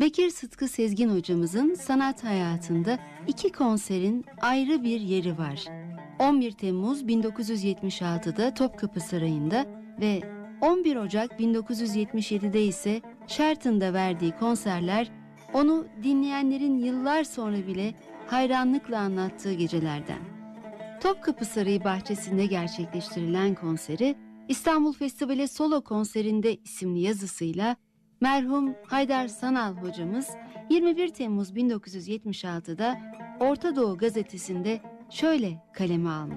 Bekir Sıtkı Sezgin hocamızın sanat hayatında iki konserin ayrı bir yeri var. 11 Temmuz 1976'da Topkapı Sarayı'nda ve 11 Ocak 1977'de ise Sheraton'da verdiği konserler onu dinleyenlerin yıllar sonra bile hayranlıkla anlattığı gecelerden. Topkapı Sarayı bahçesinde gerçekleştirilen konseri İstanbul Festivali Solo Konserinde isimli yazısıyla merhum Haydar Sanal hocamız 21 Temmuz 1976'da Orta Doğu gazetesinde şöyle kaleme almış.